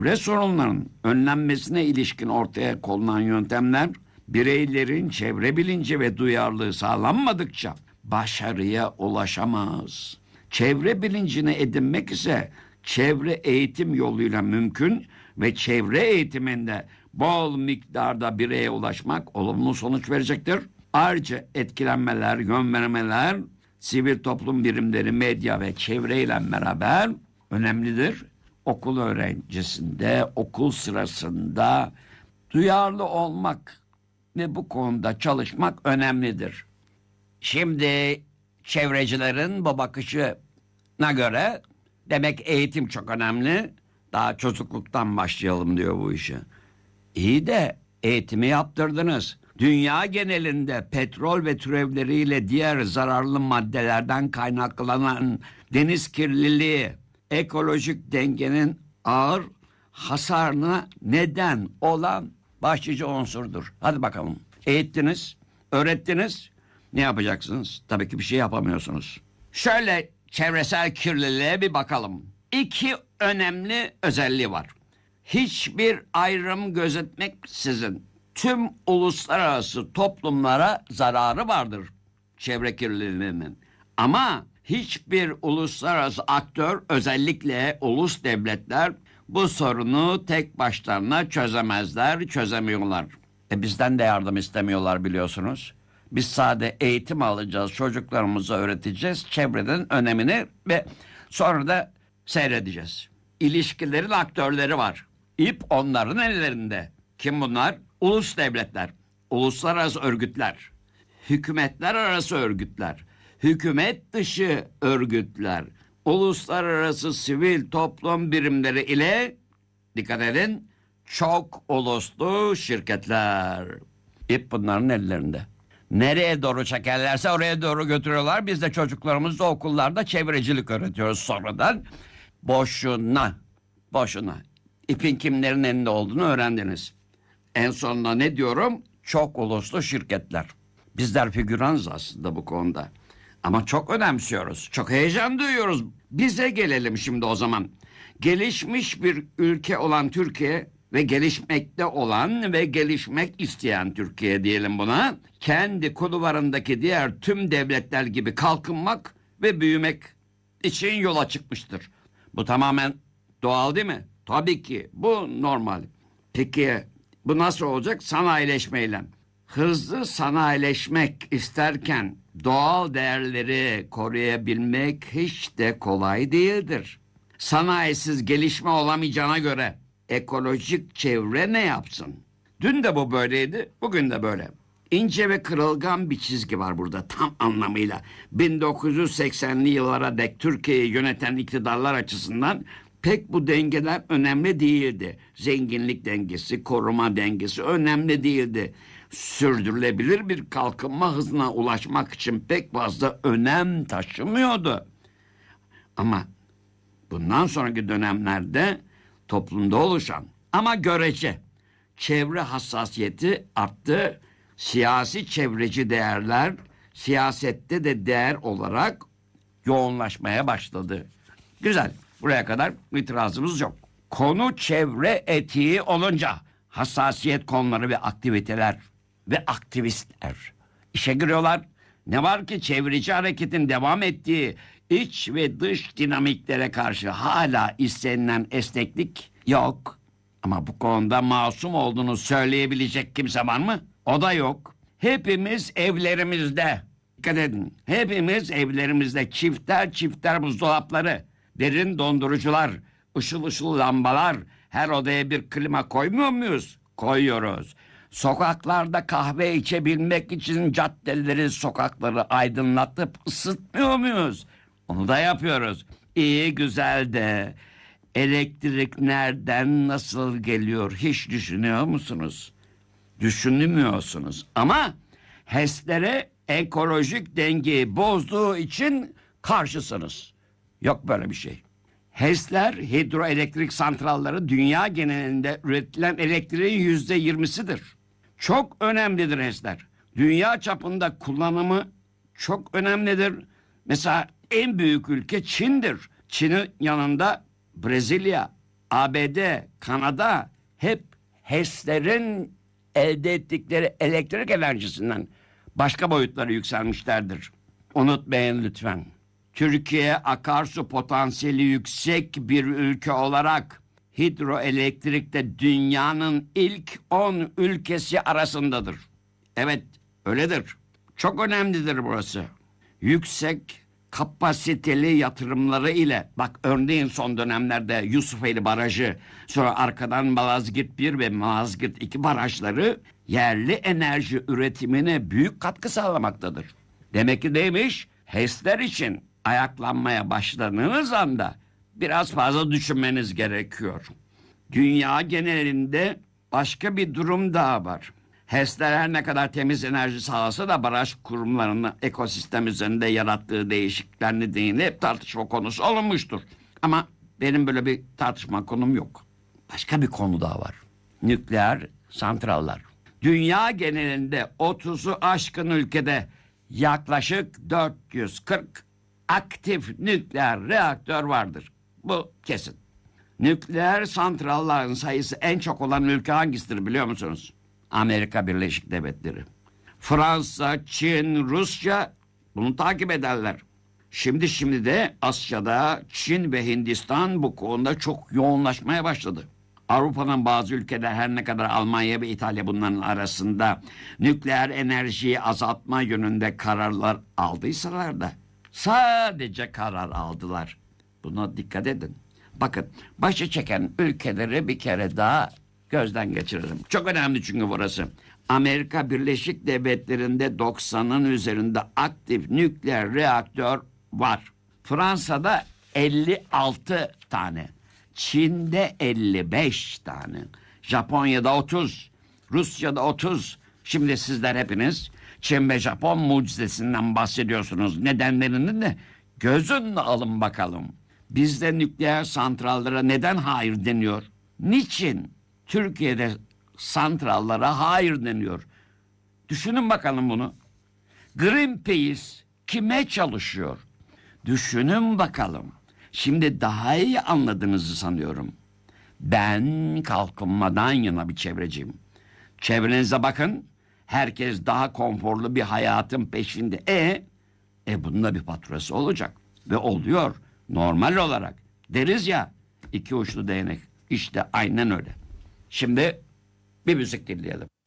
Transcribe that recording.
Çevre sorunlarının önlenmesine ilişkin ortaya konulan yöntemler, bireylerin çevre bilinci ve duyarlılığı sağlanmadıkça başarıya ulaşamaz. Çevre bilincini edinmek ise çevre eğitim yoluyla mümkün ve çevre eğitiminde bol miktarda bireye ulaşmak olumlu sonuç verecektir. Ayrıca etkilenmeler, yön vermeler, sivil toplum birimleri, medya ve çevreyle beraber önemlidir. Okul öğrencisinde, okul sırasında duyarlı olmak ve bu konuda çalışmak önemlidir. Şimdi çevrecilerin bu bakışına göre demek eğitim çok önemli. Daha çocukluktan başlayalım diyor bu işe. İyi de eğitimi yaptırdınız. Dünya genelinde petrol ve türevleriyle diğer zararlı maddelerden kaynaklanan deniz kirliliği, ekolojik dengenin ağır hasarına neden olan başlıca unsurdur. Hadi bakalım. Eğittiniz, öğrettiniz. Ne yapacaksınız? Tabii ki bir şey yapamıyorsunuz. Şöyle çevresel kirliliğe bir bakalım. 2 önemli özelliği var. Hiçbir ayrım gözetmeksizin tüm uluslararası toplumlara zararı vardır çevre kirliliğinin. Ama hiçbir uluslararası aktör, özellikle ulus devletler bu sorunu tek başlarına çözemezler, çözemiyorlar. Bizden de yardım istemiyorlar biliyorsunuz. Biz sade eğitim alacağız, çocuklarımıza öğreteceğiz çevrenin önemini ve sonra da seyredeceğiz. İlişkilerin aktörleri var. İp onların ellerinde. Kim bunlar? Ulus devletler, uluslararası örgütler, hükümetler arası örgütler, hükümet dışı örgütler, uluslararası sivil toplum birimleri ile, dikkat edin, çok uluslu şirketler. İp bunların ellerinde. Nereye doğru çekerlerse oraya doğru götürüyorlar. Biz de çocuklarımızla okullarda çevrecilik öğretiyoruz sonradan. Boşuna. İpin kimlerin elinde olduğunu öğrendiniz. En sonunda ne diyorum? Çok uluslu şirketler. Bizler figüranız aslında bu konuda. Ama çok önemsiyoruz. Çok heyecan duyuyoruz. Bize gelelim şimdi o zaman. Gelişmiş bir ülke olan Türkiye ve gelişmekte olan ve gelişmek isteyen Türkiye diyelim buna. Kendi kulvarındaki diğer tüm devletler gibi kalkınmak ve büyümek için yola çıkmıştır. Bu tamamen doğal değil mi? Tabii ki bu normal. Peki bu nasıl olacak? Sanayileşmeyle. Hızlı sanayileşmek isterken doğal değerleri koruyabilmek hiç de kolay değildir. Sanayisiz gelişme olamayacağına göre ekolojik çevre ne yapsın? Dün de bu böyleydi, bugün de böyle. İnce ve kırılgan bir çizgi var burada tam anlamıyla. 1980'li yıllara dek Türkiye'yi yöneten iktidarlar açısından pek bu dengeler önemli değildi. Zenginlik dengesi, koruma dengesi önemli değildi. Sürdürülebilir bir kalkınma hızına ulaşmak için pek fazla önem taşımıyordu. Ama bundan sonraki dönemlerde toplumda oluşan ama görece çevre hassasiyeti arttı. Siyasi çevreci değerler siyasette de değer olarak yoğunlaşmaya başladı. Güzel. Buraya kadar itirazımız yok. Konu çevre etiği olunca hassasiyet konuları ve aktiviteler ve aktivistler işe giriyorlar. Ne var ki çevreci hareketin devam ettiği iç ve dış dinamiklere karşı hala istenilen esneklik yok. Ama bu konuda masum olduğunu söyleyebilecek kimse var mı? O da yok. Hepimiz evlerimizde, dikkat edin, hepimiz evlerimizde çifter buzdolapları, derin dondurucular, ışıl ışıl lambalar, her odaya bir klima koymuyor muyuz? Koyuyoruz. Sokaklarda kahve içebilmek için caddeleri, sokakları aydınlatıp ısıtmıyor muyuz? Onu da yapıyoruz. İyi güzel de elektrik nereden nasıl geliyor hiç düşünüyor musunuz? Düşünmüyorsunuz. Ama HES'lere ekolojik dengeyi bozduğu için karşısınız. Yok böyle bir şey. HES'ler hidroelektrik santralları dünya genelinde üretilen elektriğin %20'sidir. Çok önemlidir HES'ler. Dünya çapında kullanımı çok önemlidir. Mesela en büyük ülke Çin'dir. Çin'in yanında Brezilya, ABD, Kanada hep HES'lerin elde ettikleri elektrik enerjisinden başka boyutlara yükselmişlerdir. Unutmayın lütfen. Türkiye akarsu potansiyeli yüksek bir ülke olarak hidroelektrikte dünyanın ilk 10 ülkesi arasındadır. Evet, öyledir. Çok önemlidir burası. Yüksek kapasiteli yatırımları ile, bak örneğin son dönemlerde Yusufeli Barajı, sonra arkadan Malazgirt 1 ve Malazgirt 2 barajları yerli enerji üretimine büyük katkı sağlamaktadır. Demek ki neymiş? HES'ler için ayaklanmaya başladığınız anda biraz fazla düşünmeniz gerekiyor. Dünya genelinde başka bir durum daha var. HES'ler her ne kadar temiz enerji sağlasa da baraj kurumlarının ekosistem üzerinde yarattığı değişiklikler nedeniyle hep tartışma konusu olunmuştur. Ama benim böyle bir tartışma konum yok. Başka bir konu daha var. Nükleer santrallar. Dünya genelinde 30'u aşkın ülkede yaklaşık 440 aktif nükleer reaktör vardır. Bu kesin. Nükleer santrallerin sayısı en çok olan ülke hangisidir biliyor musunuz? Amerika Birleşik Devletleri. Fransa, Çin, Rusya bunu takip ederler. Şimdi de Asya'da Çin ve Hindistan bu konuda çok yoğunlaşmaya başladı. Avrupa'nın bazı ülkeler her ne kadar Almanya ve İtalya bunların arasında nükleer enerjiyi azaltma yönünde kararlar aldıysalar da sadece karar aldılar. Buna dikkat edin. Bakın, başı çeken ülkeleri bir kere daha gözden geçirelim. Çok önemli çünkü burası. Amerika Birleşik Devletleri'nde 90'ın üzerinde aktif nükleer reaktör var. Fransa'da 56 tane. Çin'de 55 tane. Japonya'da 30. Rusya'da 30. Şimdi sizler hepiniz Çin ve Japon mucizesinden bahsediyorsunuz. Nedenlerini de göz önüne alın bakalım. Bizde nükleer santrallara neden hayır deniyor? Niçin Türkiye'de santrallara hayır deniyor? Düşünün bakalım bunu. Greenpeace kime çalışıyor? Düşünün bakalım. Şimdi daha iyi anladığınızı sanıyorum. Ben kalkınmadan yana bir çevreciyim. Çevrenize bakın. Herkes daha konforlu bir hayatın peşinde. Bunun da bir faturası olacak. Ve oluyor. Normal olarak. Deriz ya, iki uçlu değnek. İşte aynen öyle. Şimdi bir müzik dinleyelim.